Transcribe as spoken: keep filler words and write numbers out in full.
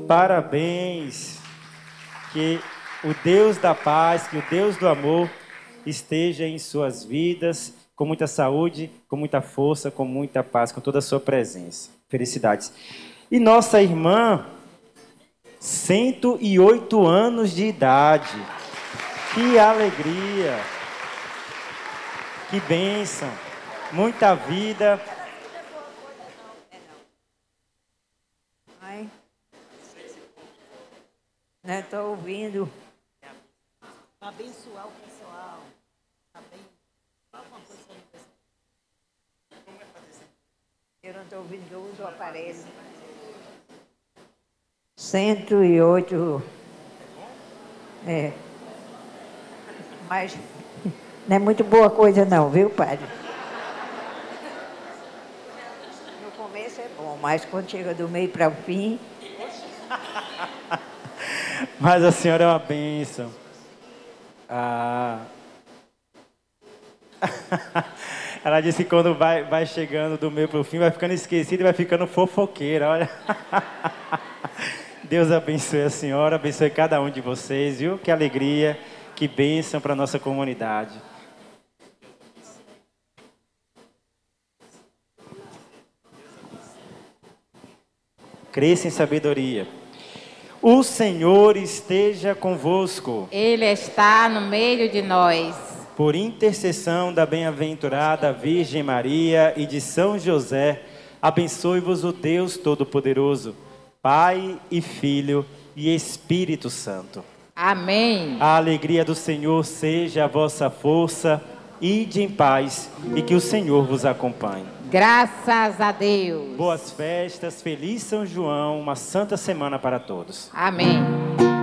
Parabéns. Que o Deus da paz, que o Deus do amor esteja em suas vidas, com muita saúde, com muita força, com muita paz, com toda a sua presença. Felicidades. E nossa irmã, cento e oito anos de idade. Que alegria. Que bênção. Muita vida. Ai. Não estou ouvindo. Abençoar o pessoal. Eu não estou ouvindo, eu uso o aparelho. Cento e oito. É. Mas não é muito boa coisa não, viu, padre? No começo é bom, mas quando chega do meio para o fim... Mas a senhora é uma bênção. Ah. Ela disse que quando vai, vai chegando do meio para o fim, vai ficando esquecida e vai ficando fofoqueira, olha. Deus abençoe a senhora, abençoe cada um de vocês, viu? Que alegria, que bênção para a nossa comunidade. Cresça em sabedoria. O Senhor esteja convosco. Ele está no meio de nós. Por intercessão da bem-aventurada Virgem Maria e de São José, abençoe-vos o Deus Todo-Poderoso, Pai e Filho e Espírito Santo. Amém. A alegria do Senhor seja a vossa força. Ide em paz e que o Senhor vos acompanhe. Graças a Deus. Boas festas, feliz São João, uma santa semana para todos. Amém.